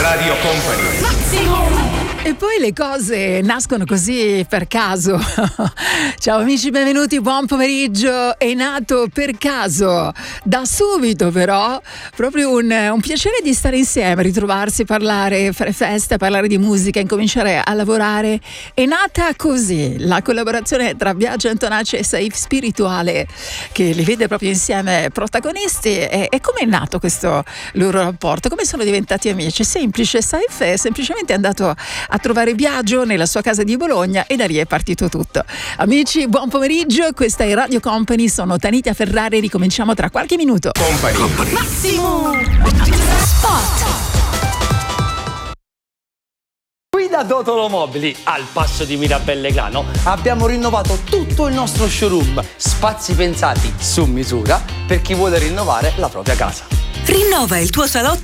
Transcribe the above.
Radio Company. E poi le cose nascono così per caso. Ciao amici, benvenuti, buon pomeriggio. È nato per caso, da subito però, proprio un piacere di stare insieme, ritrovarsi, parlare, fare feste, parlare di musica, incominciare a lavorare. È nata così la collaborazione tra Biagio Antonacci e Saif Spirituale, che li vede proprio insieme protagonisti. E come è nato questo loro rapporto? Come sono diventati amici? Semplice, Saif è semplicemente andato a trovare Biagio nella sua casa di Bologna e da lì è partito tutto. Amici, buon pomeriggio, questa è Radio Company, sono Tanita Ferrari, ricominciamo tra qualche minuto. Company. Massimo Spot. Qui da Dotolo Mobili, al passo di Mirabelle Grano, abbiamo rinnovato tutto il nostro showroom, spazi pensati su misura per chi vuole rinnovare la propria casa. Rinnova il tuo salotto